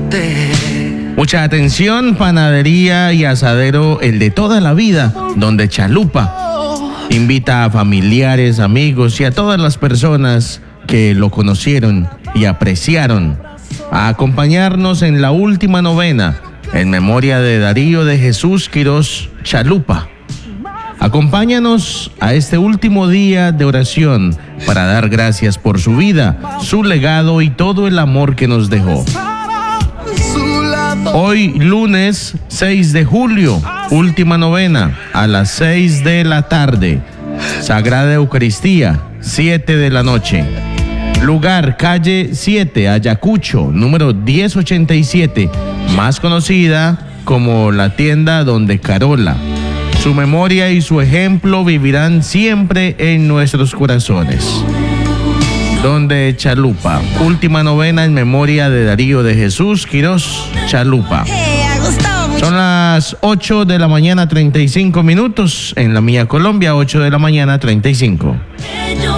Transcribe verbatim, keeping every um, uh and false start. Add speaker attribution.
Speaker 1: Mucha atención, panadería y asadero, el de toda la vida, donde Chalupa invita a familiares, amigos y a todas las personas que lo conocieron y apreciaron a acompañarnos en la última novena en memoria de Darío de Jesús Quirós Chalupa. Acompáñanos a este último día de oración para dar gracias por su vida, su legado y todo el amor que nos dejó. Hoy, lunes seis de julio, última novena, a las seis de la tarde. Sagrada Eucaristía, siete de la noche. Lugar, calle siete, Ayacucho, número diez ochenta y siete, más conocida como la tienda Donde Carola. Su memoria y su ejemplo vivirán siempre en nuestros corazones. Donde Chalupa, última novena en memoria de Darío de Jesús Quirós Chalupa. Son las ocho de la mañana, treinta y cinco minutos en la mía Colombia, ocho de la mañana, treinta y cinco.